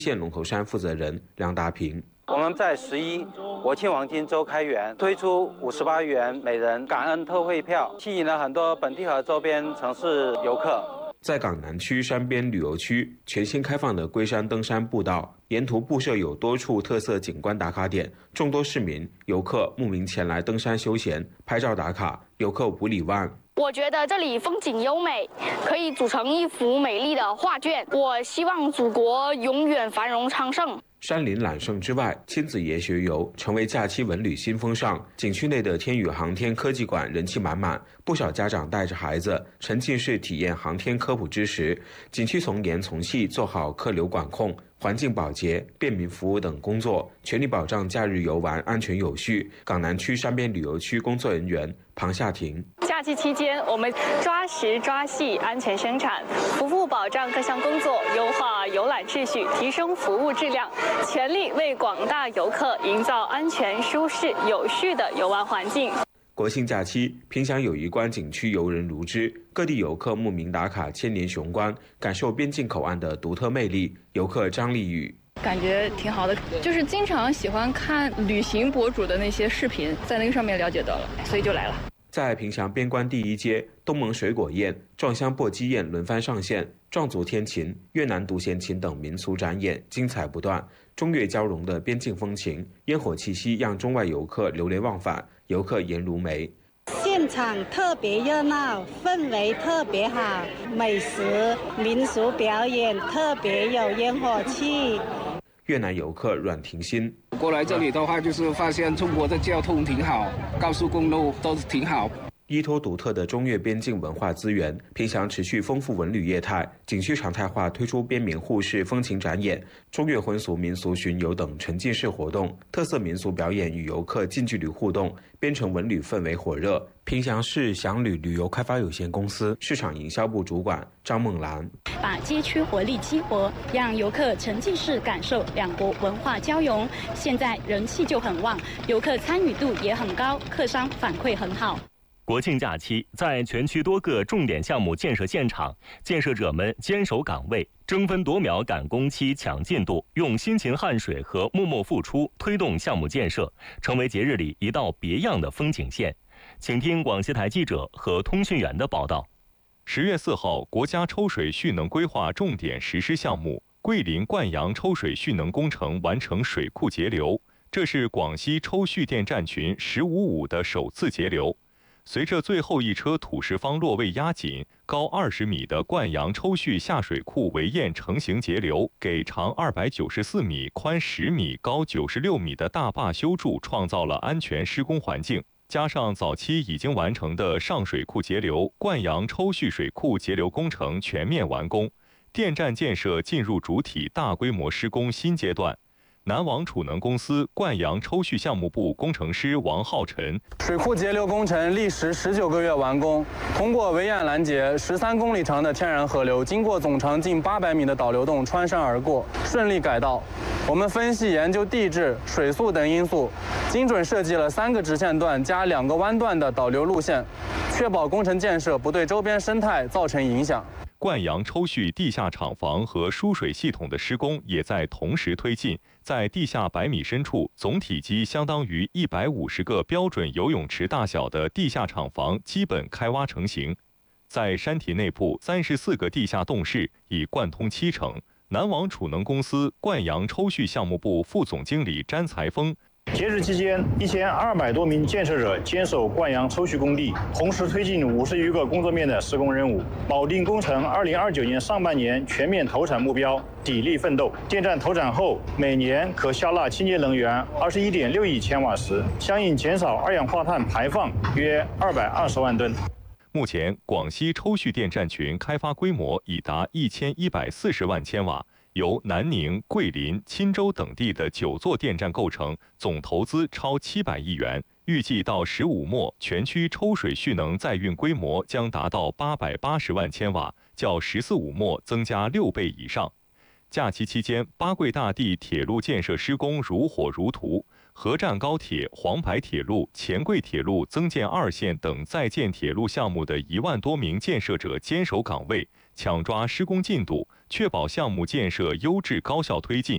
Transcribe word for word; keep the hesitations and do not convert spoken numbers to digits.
县龙头山负责人梁达平。 我们在十一国庆黄金周开园，推出五十八元每人感恩特惠票，吸引了很多本地和周边城市游客。 在港南区山边旅游区全新开放的龟山登山步道，沿途布设有多处特色景观打卡点，众多市民游客慕名前来登山休闲、拍照打卡，游客五里万。 我觉得这里风景优美，可以组成一幅美丽的画卷。我希望祖国永远繁荣昌盛。 山林揽胜之外，亲子研学游成为假期文旅新风尚。景区内的天宇航天科技馆人气满满，不少家长带着孩子沉浸式体验航天科普知识。景区从严从细做好客流管控、环境保洁、便民服务等工作，全力保障假日游玩安全有序。港南区山边旅游区工作人员庞夏婷： 假期期间，我们抓实抓细，安全生产，服务保障各项工作，优化游览秩序，提升服务质量，全力为广大游客营造安全、舒适、有序的游玩环境。 国庆假期，萍乡友谊关景区游人如织，各地游客慕名打卡千年雄关，感受边境口岸的独特魅力。游客张丽宇： 感觉挺好的，就是经常喜欢看旅行博主的那些视频，在那个上面了解到了，所以就来了。 在萍乡边关第一街，东盟水果宴、撞香簸箕宴轮番上线，壮族天琴、越南独弦琴等民俗展演精彩不断。中越交融的边境风情、烟火气息让中外游客流连忘返，游客颜如眉。 现场特别热闹，氛围特别好，美食、民俗表演特别有烟火气。 越南游客阮婷欣： 过来这里的话，就是发现中国的交通挺好，高速公路都挺好。 依托独特的中越边境文化资源，萍乡持续丰富文旅业态，景区常态化推出边民互市风情展演、中越婚俗民俗巡游等沉浸式活动，特色民俗表演与游客近距离互动，边城文旅氛围火热。萍乡市祥旅旅游开发有限公司市场营销部主管张梦兰： 把街区活力激活，让游客沉浸式感受两国文化交融。现在人气就很旺，游客参与度也很高，客商反馈很好。 国庆假期，在全区多个重点项目建设现场，建设者们坚守岗位，争分夺秒赶工期、抢进度，用辛勤汗水和默默付出推动项目建设，成为节日里一道别样的风景线。请听广西台记者和通讯员的报道。 十月四号，国家抽水蓄能规划重点实施项目桂林灌阳抽水蓄能工程完成水库截流，这是广西抽蓄电站群十五五的首次截流。随着最后一车土石方落位压紧，高二十米的灌阳抽蓄下水库围堰成型截流，给长二百九十四米、宽十米、高九十六米的大坝修筑创造了安全施工环境。加上早期已经完成的上水库截流，灌阳抽蓄水库截流工程全面完工，电站建设进入主体大规模施工新阶段。南王储能公司灌阳抽蓄项目部工程师王浩辰： 水库截流工程历时十九个月完工，通过围堰拦截，十三公里长的天然河流经过总长近八百米的导流洞穿山而过，顺利改道。我们分析研究地质、水速等因素，精准设计了三个直线段加两个弯段的导流路线，确保工程建设不对周边生态造成影响。 灌阳抽蓄地下厂房和输水系统的施工也在同时推进，在地下百米深处，总体积相当于一百五十个标准游泳池大小的地下厂房基本开挖成型。在山体内部，三十四个地下洞室已贯通七成。南王储能公司灌阳抽蓄项目部副总经理詹才峰： 截止期间，一千二百多名建设者坚守灌阳抽蓄工地，同时推进五十余个工作面的施工任务，保定工程二零二九年上半年全面投产目标，砥砺奋斗。电站投产后，每年可消纳清洁能源二十一点六亿千瓦时，相应减少二氧化碳排放约二百二十万吨。 目前，广西抽蓄电站群开发规模已达一千一百四十万千瓦。由南宁、桂林、钦州等地的九座电站构成，总投资超七百亿元。预计到十五末，全区抽水蓄能载运规模将达到八百八十万千瓦，较十四五末增加六倍以上。假期期间，八桂大地铁路建设施工如火如荼，合站高铁、黄牌铁路、黔桂铁路增建二线等在建铁路项目的一万多名建设者坚守岗位，抢抓施工进度，确保项目建设优质高效推进。